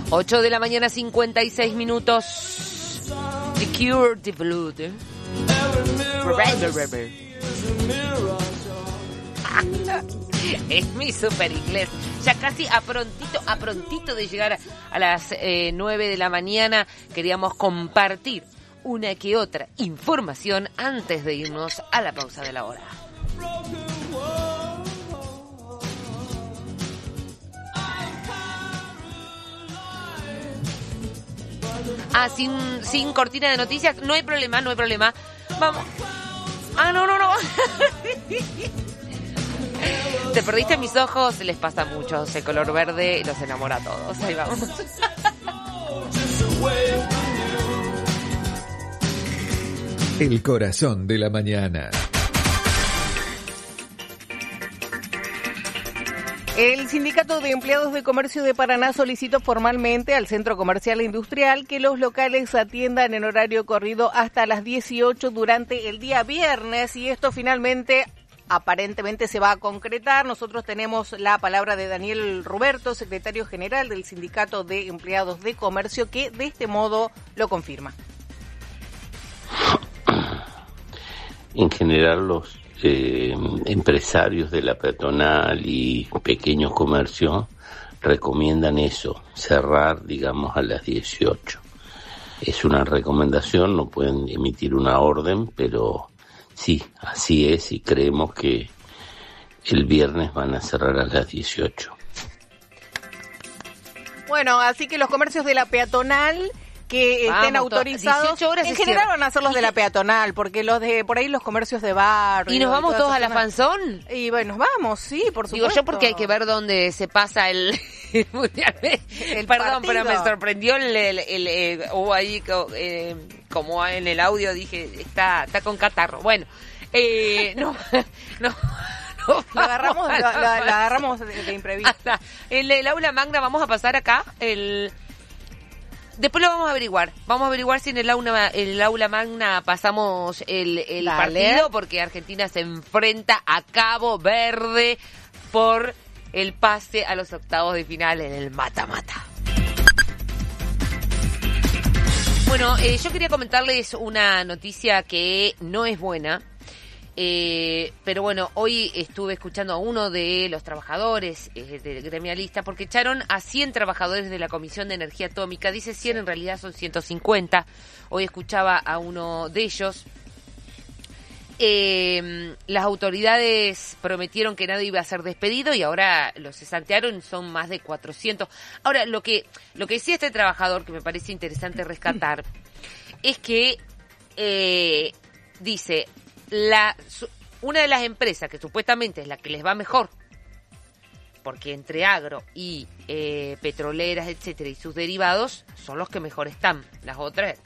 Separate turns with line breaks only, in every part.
8 de la mañana, 56 minutos. The Cure, The Blood. Es mi super inglés. Ya casi a prontito de llegar a las 9 de la mañana, queríamos compartir una que otra información antes de irnos a la pausa de la hora. Ah, sin cortina de noticias, no hay problema. Vamos. Ah, no. Te perdiste mis ojos, les pasa mucho. Ese color verde los enamora a todos. Ahí vamos.
El corazón de la mañana.
El Sindicato de Empleados de Comercio de Paraná solicitó formalmente al Centro Comercial e Industrial que los locales atiendan en horario corrido hasta las 18 durante el día viernes, y esto finalmente aparentemente se va a concretar. Nosotros tenemos la palabra de Daniel Ruberto, secretario general del Sindicato de Empleados de Comercio, que de este modo lo confirma.
En general, los empresarios de la peatonal y pequeños comercios recomiendan eso, cerrar, digamos, a las 18. Es una recomendación, no pueden emitir una orden, pero sí, así es, y creemos que el viernes van a cerrar a las 18.
Bueno, así que los comercios de la peatonal que estén autorizados, en general van a ser los de la peatonal, porque los de por ahí los comercios de barrio.
¿Y nos vamos todos a la Fanzón?
Y bueno, nos vamos, sí, por supuesto.
Digo yo porque hay que ver dónde se pasa el mundial. Perdón, pero me sorprendió hubo ahí como en el audio dije, está con catarro. Bueno, no. Lo agarramos de imprevisto. En el aula magna vamos a pasar acá Después lo vamos a averiguar. Vamos a averiguar si en el aula magna pasamos el partido, porque Argentina se enfrenta a Cabo Verde por el pase a los octavos de final en el mata-mata. Bueno, yo quería comentarles una noticia que no es buena. Pero bueno, hoy estuve escuchando a uno de los trabajadores del gremialista, porque echaron a 100 trabajadores de la Comisión de Energía Atómica. Dice 100, en realidad son 150. Hoy escuchaba a uno de ellos. Las autoridades prometieron que nadie iba a ser despedido y ahora los cesantearon, son más de 400. Ahora, lo que decía este trabajador, que me parece interesante rescatar, es que dice... una de las empresas que supuestamente es la que les va mejor, porque entre agro y petroleras, etcétera, y sus derivados son los que mejor están. Las otras,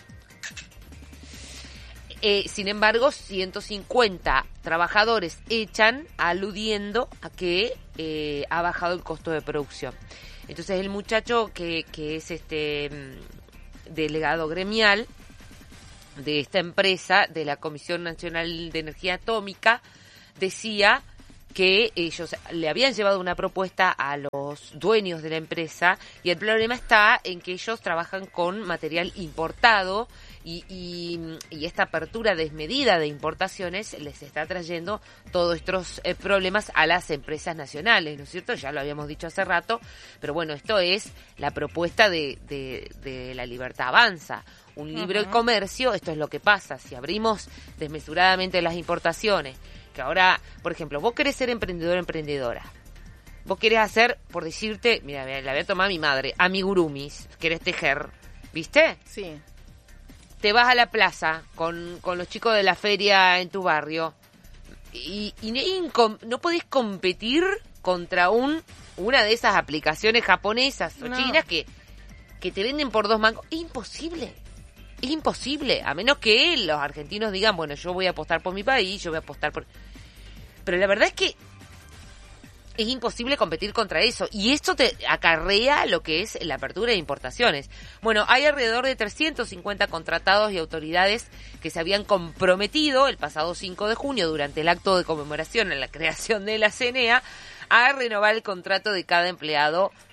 sin embargo, 150 trabajadores echan, aludiendo a que ha bajado el costo de producción. Entonces el muchacho que es delegado gremial de esta empresa, de la Comisión Nacional de Energía Atómica, decía que ellos le habían llevado una propuesta a los dueños de la empresa, y el problema está en que ellos trabajan con material importado y esta apertura desmedida de importaciones les está trayendo todos estos problemas a las empresas nacionales, ¿no es cierto? Ya lo habíamos dicho hace rato, pero bueno, esto es la propuesta de La Libertad Avanza. Un libre comercio, esto es lo que pasa. Si abrimos desmesuradamente las importaciones, que ahora, por ejemplo, vos querés ser emprendedor o emprendedora, vos querés hacer, por decirte, mira, la voy a tomar a mi madre, amigurumis, querés tejer, ¿viste?
Sí.
Te vas a la plaza con los chicos de la feria en tu barrio y no podés competir contra una de esas aplicaciones japonesas o chinas que te venden por 2 mangos. Es imposible, a menos que los argentinos digan, bueno, yo voy a apostar por mi país, yo voy a apostar por... Pero la verdad es que es imposible competir contra eso, y esto te acarrea lo que es la apertura de importaciones. Bueno, hay alrededor de 350 contratados y autoridades que se habían comprometido el pasado 5 de junio durante el acto de conmemoración en la creación de la CNA a renovar el contrato de cada empleado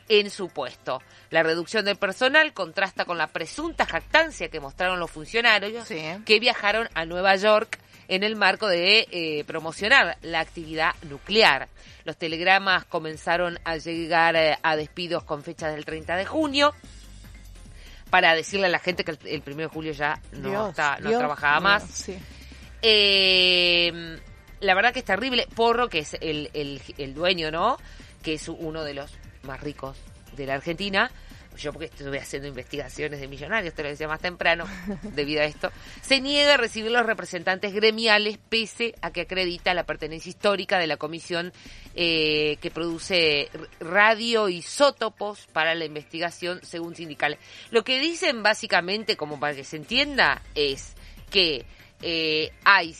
en su puesto. La reducción del personal contrasta con la presunta jactancia que mostraron los funcionarios que viajaron a Nueva York en el marco de promocionar la actividad nuclear. Los telegramas comenzaron a llegar a despidos con fecha del 30 de junio para decirle a la gente que el 1 de julio ya no trabajaba más. Sí. La verdad que es terrible. Porro, que es el dueño, ¿no? Que es uno de los más ricos de la Argentina. Yo porque estuve haciendo investigaciones de millonarios, te lo decía más temprano, debido a esto, se niega a recibir los representantes gremiales pese a que acredita la pertenencia histórica de la comisión que produce radioisótopos para la investigación según sindicales. Lo que dicen básicamente, como para que se entienda, es que hay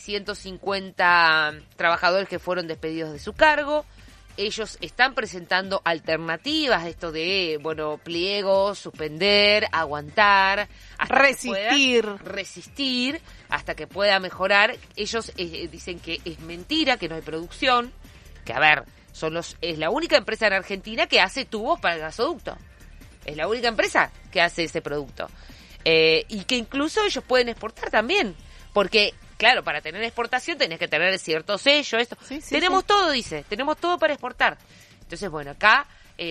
150 trabajadores que fueron despedidos de su cargo. Ellos están presentando alternativas, esto de, pliegos, suspender, aguantar, hasta resistir, hasta que pueda mejorar. Ellos dicen que es mentira, que no hay producción, que es la única empresa en Argentina que hace tubos para el gasoducto. Es la única empresa que hace ese producto. Y que incluso ellos pueden exportar también, porque claro, para tener exportación tenés que tener cierto sello, esto. Tenemos todo, dice, tenemos todo para exportar. Entonces, acá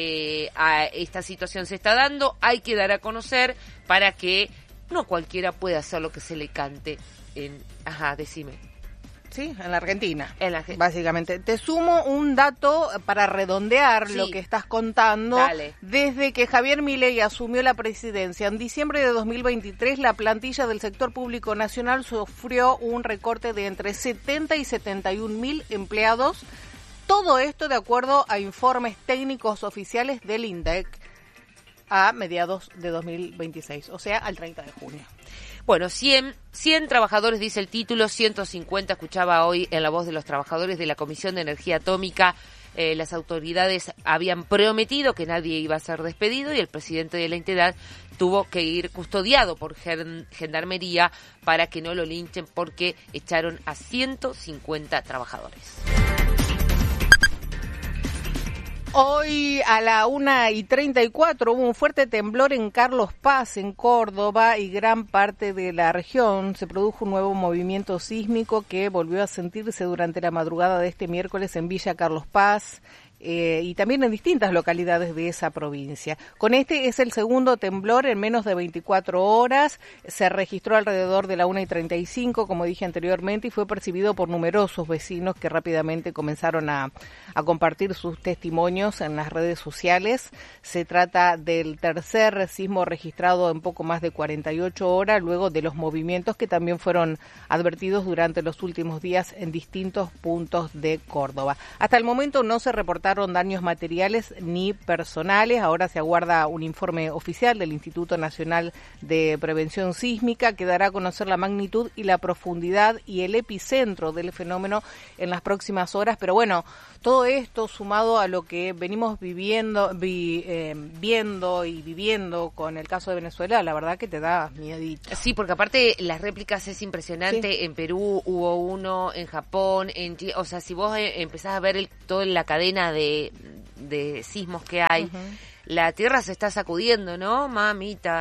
esta situación se está dando, hay que dar a conocer para que no cualquiera pueda hacer lo que se le cante decime.
Sí, en la Argentina, básicamente. Te sumo un dato para redondear lo que estás contando.
Dale.
Desde que Javier Milei asumió la presidencia en diciembre de 2023, la plantilla del sector público nacional sufrió un recorte de entre 70 y 71 mil empleados. Todo esto de acuerdo a informes técnicos oficiales del INDEC a mediados de 2026, o sea, al 30 de junio.
100 trabajadores, dice el título, 150, escuchaba hoy en la voz de los trabajadores de la Comisión de Energía Atómica. Las autoridades habían prometido que nadie iba a ser despedido y el presidente de la entidad tuvo que ir custodiado por gendarmería para que no lo linchen porque echaron a 150 trabajadores.
Hoy a la 1:34 hubo un fuerte temblor en Carlos Paz, en Córdoba, y gran parte de la región. Se produjo un nuevo movimiento sísmico que volvió a sentirse durante la madrugada de este miércoles en Villa Carlos Paz. Y también en distintas localidades de esa provincia. Con este es el segundo temblor en menos de 24 horas. Se registró alrededor de la 1:35, como dije anteriormente, y fue percibido por numerosos vecinos que rápidamente comenzaron a compartir sus testimonios en las redes sociales. Se trata del tercer sismo registrado en poco más de 48 horas, luego de los movimientos que también fueron advertidos durante los últimos días en distintos puntos de Córdoba. Hasta el momento no se reportaron daños materiales ni personales. Ahora se aguarda un informe oficial del Instituto Nacional de Prevención Sísmica que dará a conocer la magnitud y la profundidad y el epicentro del fenómeno en las próximas horas. Pero todo esto sumado a lo que venimos viendo y viviendo con el caso de Venezuela, la verdad que te da miedito.
Sí, porque aparte las réplicas es impresionante. Sí. En Perú hubo uno, en Japón, en Chile. O sea, si vos empezás a ver toda la cadena de sismos que hay, la tierra se está sacudiendo, ¿no? Mamita.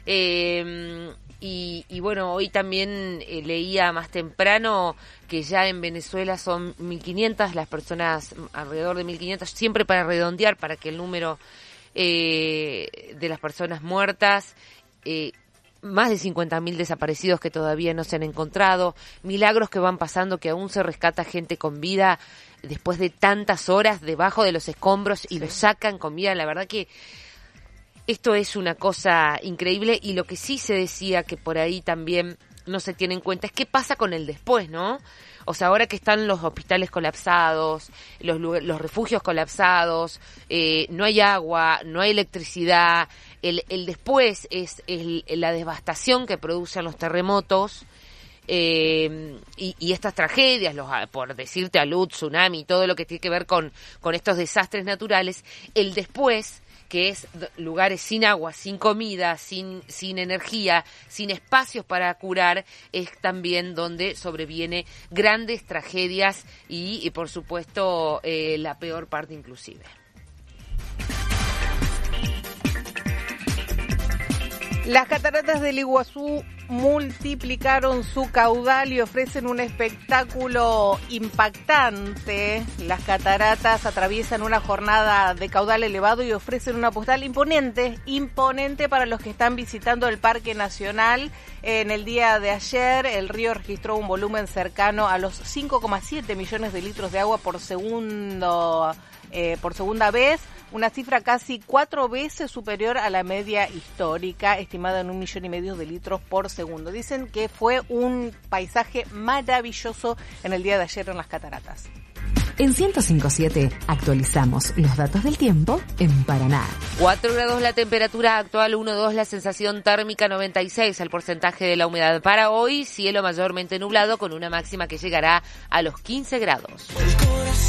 Y hoy también leía más temprano que ya en Venezuela son 1.500 las personas, alrededor de 1.500, siempre para redondear, para que el número de las personas muertas, más de 50.000 desaparecidos que todavía no se han encontrado, milagros que van pasando, que aún se rescata gente con vida después de tantas horas debajo de los escombros y los sacan con vida. La verdad que esto es una cosa increíble, y lo que sí se decía que por ahí también no se tiene en cuenta es qué pasa con el después, ¿no? O sea, ahora que están los hospitales colapsados, los refugios colapsados, no hay agua, no hay electricidad, el después es la devastación que producen los terremotos, y estas tragedias, por decirte alud, tsunami, todo lo que tiene que ver con estos desastres naturales, el después, que es lugares sin agua, sin comida, sin energía, sin espacios para curar, es también donde sobreviene grandes tragedias y por supuesto, la peor parte inclusive.
Las cataratas del Iguazú multiplicaron su caudal y ofrecen un espectáculo impactante. Las cataratas atraviesan una jornada de caudal elevado y ofrecen una postal imponente para los que están visitando el Parque Nacional. En el día de ayer, el río registró un volumen cercano a los 5,7 millones de litros de agua por segunda vez, una cifra casi 4 veces superior a la media histórica, estimada en 1,5 millones de litros por segundo. Dicen que fue un paisaje maravilloso en el día de ayer en las cataratas.
En 105.7 actualizamos los datos del tiempo en Paraná.
4 grados la temperatura actual, 1,2 la sensación térmica, 96 el porcentaje de la humedad. Para hoy, cielo mayormente nublado con una máxima que llegará a los 15 grados.